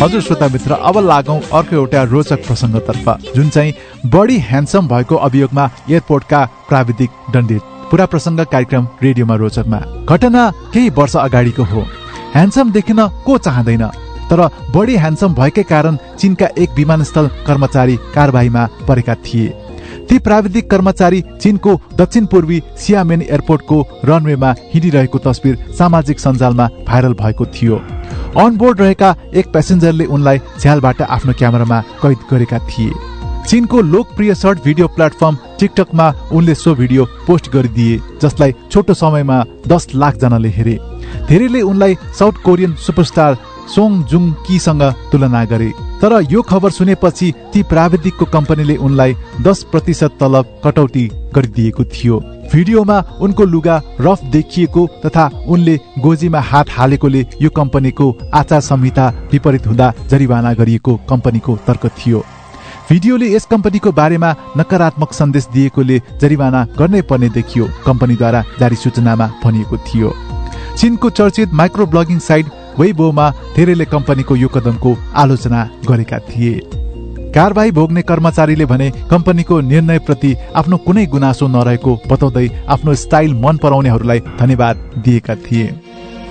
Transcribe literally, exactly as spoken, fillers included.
हजुर श्रोता मित्र, अब लागौं अर्को एउटा रोचक प्रसङ्गतर्फ, जुन चाहिँ बढी ह्यान्डसम भएको अभियोगमा एयरपोर्टका प्राविधिक दण्डित। पूरा प्रसङ्ग कार्यक्रम रेडियोमा रोचकमा। घटना केही वर्ष अगाडिको हो। ह्यान्डसम देखिन को चाहँदैन, तर बढी ह्यान्डसम भएकै कारण चीनका एक विमानस्थल कर्मचारी कारबाहीमा परेका थिए। ती प्राविधिक कर्मचारी चीनको दक्षिण पूर्वी सियामेन एयरपोर्टको रनवेमा हिँडिरहेको तस्बिर सामाजिक सञ्जालमा भाइरल भएको थियो। अनबोर्ड रहेका एक प्यासेन्जरले उनलाई झ्यालबाट आफ्नो क्यामेरामा कैद गरेका थिए। चीनको लोकप्रिय सर्ट भिडियो प्लेटफर्म टिकटकमा उनले सो भिडियो पोस्ट गरिदिए, जसलाई छोटो समयमा दस लाख जनाले हेरे। धेरैले उनलाई साउथ कोरियन सुपरस्टार सोङ जुङ कीसँग तुलना गरे। तर यो खबर सुनेपछि ती प्राविधिकको कम्पनीले उनलाई दस प्रतिशत तलब कटौती गरिदिएको थियो। भिडियोमा उनको लुगा रफ देखिएको तथा उनले गोजीमा हात हालेकोले यो कम्पनीको आचार संहिता विपरीत हुँदा जरिवाना गरिएको कम्पनीको तर्क थियो। भिडियोले यस कम्पनीको बारेमा नकारात्मक सन्देश दिएकोले जरिवाना गर्नै पर्ने देखियो, कम्पनीद्वारा जारी सूचनामा भनिएको थियो। चीनको चर्चित माइक्रो ब्लगिङ साइट वेइबोमा धेरैले कम्पनीको यो कदमको आलोचना गरेका थिए। कारबाही भोग्ने कर्मचारीले भने कम्पनीको निर्णयप्रति आफ्नो कुनै गुनासो नरहेको बताउँदै आफ्नो स्टाइल मन पराउनेहरूलाई धन्यवाद दिएका थिए।